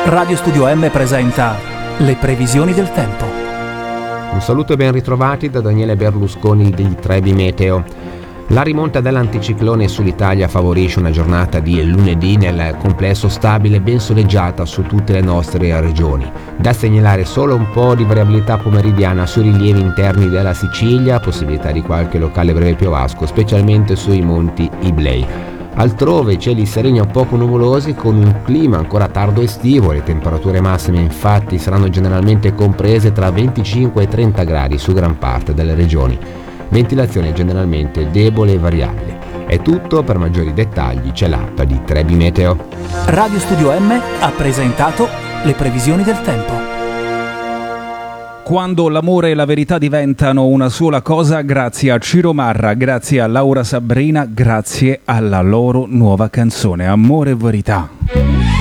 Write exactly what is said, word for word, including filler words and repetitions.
Radio Studio M presenta le previsioni del tempo. Un saluto e ben ritrovati da Daniele Berlusconi di Trebi Meteo. La rimonta dell'anticiclone sull'Italia favorisce una giornata di lunedì nel complesso stabile ben soleggiata su tutte le nostre regioni. Da segnalare solo un po' di variabilità pomeridiana sui rilievi interni della Sicilia, possibilità di qualche locale breve piovasco, specialmente sui monti Iblei. Altrove cieli sereni o poco nuvolosi con un clima ancora tardo estivo. Le temperature massime infatti saranno generalmente comprese tra venticinque e trenta gradi su gran parte delle regioni. Ventilazione generalmente debole e variabile. È tutto, per maggiori dettagli c'è l'app di Trebi Meteo. Radio Studio M ha presentato le previsioni del tempo. Quando l'amore e la verità diventano una sola cosa, grazie a Ciro Marra, grazie a Laura Sabrina, grazie alla loro nuova canzone Amore e Verità.